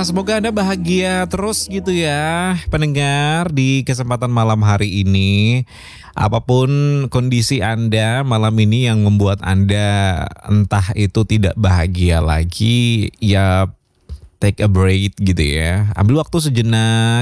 semoga Anda bahagia terus gitu ya, pendengar di kesempatan malam hari ini. Apapun kondisi Anda malam ini yang membuat Anda entah itu tidak bahagia lagi, ya take a break gitu ya. Ambil waktu sejenak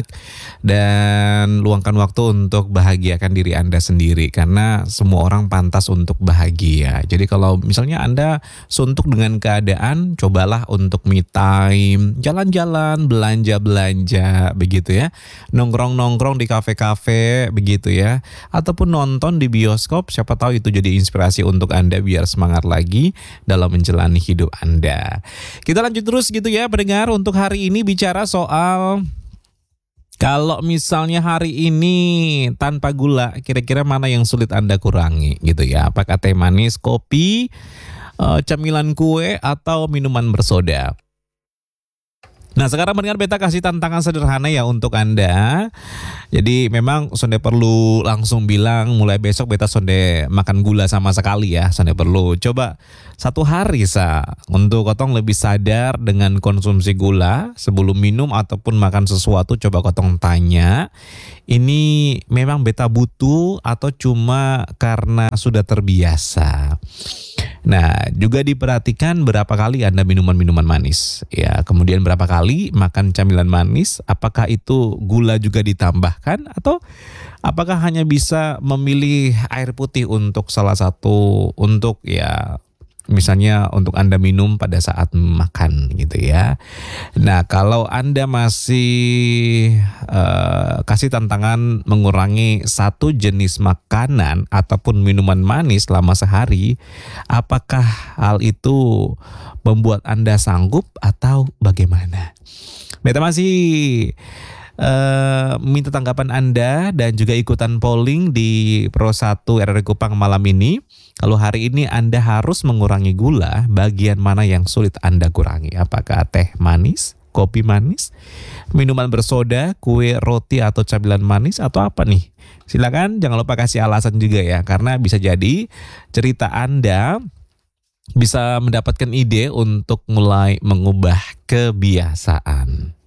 dan luangkan waktu untuk bahagiakan diri Anda sendiri karena semua orang pantas untuk bahagia. Jadi kalau misalnya Anda suntuk dengan keadaan, cobalah untuk me time, jalan-jalan, belanja-belanja begitu ya. Nongkrong-nongkrong di kafe-kafe begitu ya. Ataupun nonton di bioskop, siapa tahu itu jadi inspirasi untuk Anda biar semangat lagi dalam menjalani hidup Anda. Kita lanjut terus gitu ya pendengar. Untuk hari ini bicara soal kalau misalnya hari ini tanpa gula, kira-kira mana yang sulit Anda kurangi gitu ya. Apakah teh manis, kopi, camilan kue, atau minuman bersoda? Nah sekarang mendengar beta kasih tantangan sederhana ya untuk Anda. Jadi memang sonde perlu langsung bilang mulai besok beta sonde makan gula sama sekali ya. Sonde perlu coba satu hari untuk kotong lebih sadar dengan konsumsi gula sebelum minum ataupun makan sesuatu. Coba kotong tanya, ini memang beta butuh atau cuma karena sudah terbiasa. Nah, juga diperhatikan berapa kali Anda minuman manis. Ya, kemudian berapa kali makan camilan manis, apakah itu gula juga ditambahkan atau apakah hanya bisa memilih air putih untuk salah satu untuk ya misalnya untuk Anda minum pada saat makan gitu ya. Nah kalau Anda masih kasih tantangan mengurangi satu jenis makanan ataupun minuman manis selama sehari, apakah hal itu membuat Anda sanggup atau bagaimana? Beta masih minta tanggapan Anda dan juga ikutan polling di Pro 1 RRI Kupang malam ini. Kalau hari ini Anda harus mengurangi gula, bagian mana yang sulit Anda kurangi? Apakah teh manis, kopi manis, minuman bersoda, kue, roti, atau camilan manis, atau apa nih? Silakan jangan lupa kasih alasan juga ya, karena bisa jadi cerita Anda bisa mendapatkan ide untuk mulai mengubah kebiasaan.